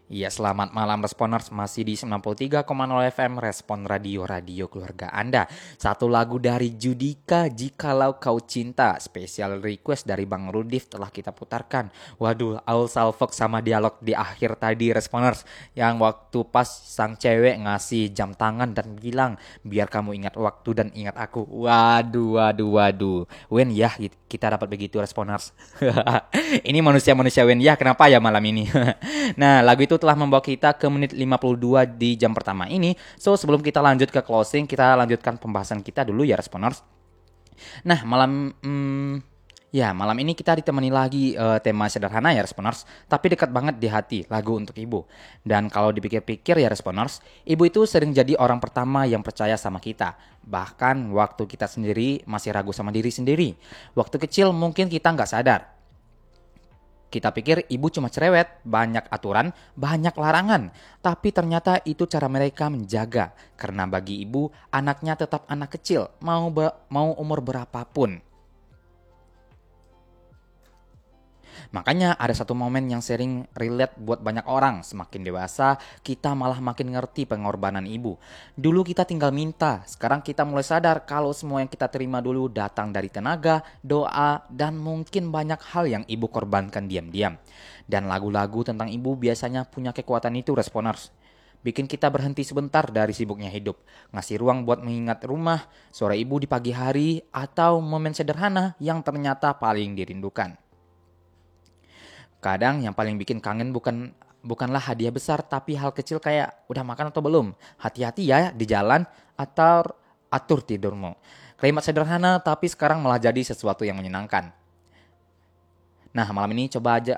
Iya, selamat malam Responers, masih di 93,0 FM Respon Radio Keluarga Anda. Satu lagu dari Judika, Jikalau Kau Cinta, spesial request dari Bang Rudif telah kita putarkan. Waduh, Aul Salfok sama dialog di akhir tadi Responers, yang waktu pas sang cewek ngasih jam tangan dan bilang, biar kamu ingat waktu dan ingat aku. Waduh. Wen ya, kita dapat begitu Responers. Ini manusia-manusia Wen ya, kenapa ya malam ini? Nah, lagu itu telah membawa kita ke menit 52 di jam pertama ini. So, sebelum kita lanjut ke closing, kita lanjutkan pembahasan kita dulu ya, Responers. Nah, malam ini kita ditemani lagi tema sederhana ya, Responers, tapi dekat banget di hati, lagu untuk ibu. Dan kalau dipikir-pikir ya, Responers, ibu itu sering jadi orang pertama yang percaya sama kita. Bahkan waktu kita sendiri masih ragu sama diri sendiri. Waktu kecil mungkin kita nggak sadar. Kita pikir ibu cuma cerewet, banyak aturan, banyak larangan. Tapi ternyata itu cara mereka menjaga. Karena bagi ibu, anaknya tetap anak kecil, mau umur berapapun. Makanya ada satu momen yang sering relate buat banyak orang. Semakin dewasa, kita malah makin ngerti pengorbanan ibu. Dulu kita tinggal minta, sekarang kita mulai sadar kalau semua yang kita terima dulu datang dari tenaga, doa, dan mungkin banyak hal yang ibu korbankan diam-diam. Dan lagu-lagu tentang ibu biasanya punya kekuatan itu, Responers. Bikin kita berhenti sebentar dari sibuknya hidup. Ngasih ruang buat mengingat rumah, suara ibu di pagi hari, atau momen sederhana yang ternyata paling dirindukan. Kadang yang paling bikin kangen bukanlah hadiah besar, tapi hal kecil kayak udah makan atau belum, hati-hati ya di jalan, atau atur tidurmu. Kalimat sederhana tapi sekarang malah jadi sesuatu yang menyenangkan. Nah malam ini coba aja,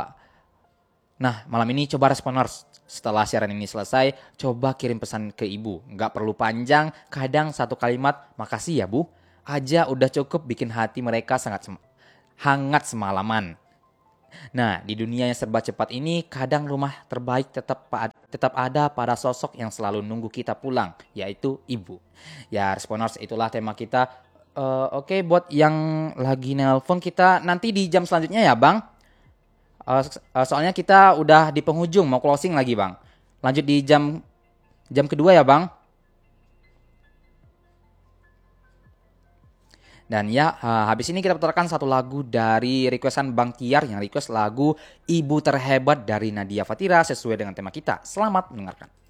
Responers, setelah siaran ini selesai, coba kirim pesan ke ibu. Nggak perlu panjang, kadang satu kalimat, makasih ya bu, aja udah cukup bikin hati mereka hangat semalaman. Nah, di dunia yang serba cepat ini, kadang rumah terbaik tetap ada pada sosok yang selalu nunggu kita pulang, yaitu ibu. Ya, Responers, itulah tema kita. Oke, buat yang lagi nelpon kita nanti di jam selanjutnya ya, Bang. Soalnya kita udah di penghujung, mau closing lagi, Bang. Lanjut di jam kedua ya, Bang. Dan ya, habis ini kita putarkan satu lagu dari requestan Bang Tiar yang request lagu Ibu Terhebat dari Nadia Fatira sesuai dengan tema kita. Selamat mendengarkan.